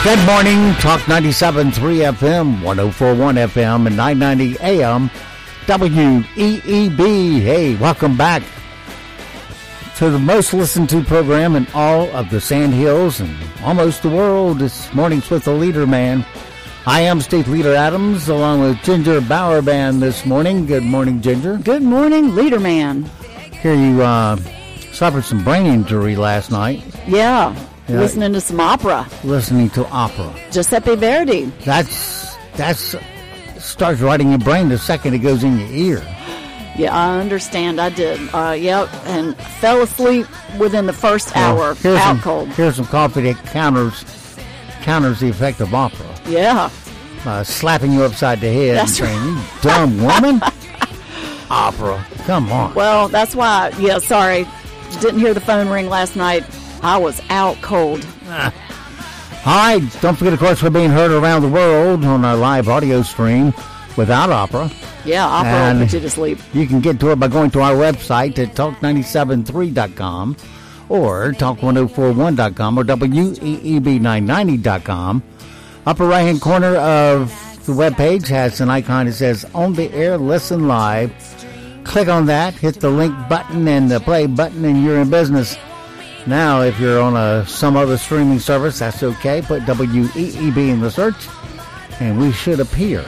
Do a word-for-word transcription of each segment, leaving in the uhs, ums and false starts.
Good morning, Talk ninety-seven point three F M, ten forty-one F M, and nine ninety A M, W E E B. Hey, welcome back to the most listened to program in all of the Sand Hills and almost the world. It's Mornings with the Leader Man. I am State Leader Adams, along with Ginger Bauer Band this morning. Good morning, Ginger. Good morning, Leader Man. Here you uh, suffered some brain injury last night. Yeah. Yeah. Listening to some opera. Listening to opera. Giuseppe Verdi. That's, that's, starts right in your brain the second it goes in your ear. Yeah, I understand. I did. Uh, yep, and fell asleep within the first Well, hour. here's Out some, cold. Here's some coffee that counters, counters the effect of opera. Yeah. Uh, slapping you upside the head That's and saying, you dumb woman. Opera. Come on. Well, that's why, yeah, sorry. Didn't hear the phone ring last night. I was out cold. All right. Don't forget, of course, we're being heard around the world on our live audio stream without opera. Yeah, opera And will put you to sleep. You can get to it by going to our website at talk nine seven three dot com or talk ten forty-one dot com or W E E B nine ninety dot com. Upper right-hand corner of the webpage has an icon that says On the Air, Listen Live. Click on that, hit the link button and the play button, and you're in business. Now, if you're on a some other streaming service, that's okay. Put W E E B in the search, and we should appear.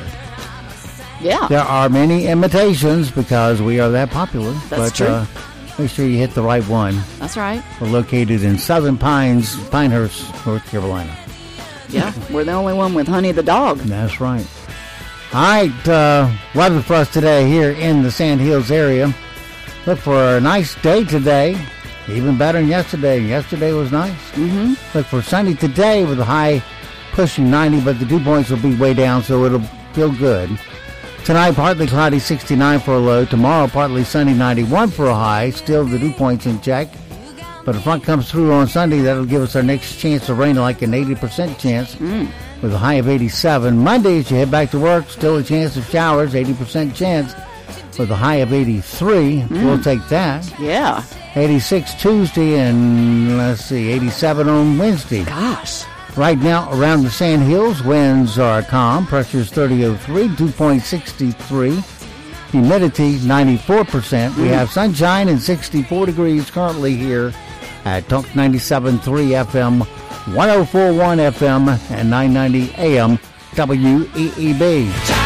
Yeah. There are many imitations because we are that popular. That's but, true. Uh, make sure you hit the right one. That's right. We're located in Southern Pines, Pinehurst, North Carolina. Yeah, we're the only one with Honey the dog. That's right. All right, uh, weather for us today here in the Sand Hills area. Look for a nice day today, even better than yesterday. Yesterday was nice. Mm-hmm. Look for sunny today with a high pushing ninety, but the dew points will be way down, so it'll feel good. Tonight, partly cloudy, sixty-nine for a low. Tomorrow, partly sunny, ninety-one for a high. Still the dew points in check. But if front comes through on Sunday, that'll give us our next chance of rain, like an eighty percent chance, Mm. with a high of eighty-seven. Monday, as you head back to work, still a chance of showers, eighty percent chance, with a high of eighty-three. Mm. We'll take that. Yeah. eighty-six Tuesday, and let's see, eighty-seven on Wednesday. Gosh. Right now, around the Sand Hills, winds are calm. Pressure's thirty oh three, dew point sixty-three. Humidity, ninety-four percent. Mm. We have sunshine and sixty-four degrees currently here at Talk ninety-seven point three F M, ten forty-one F M, and nine ninety A M, W E E B.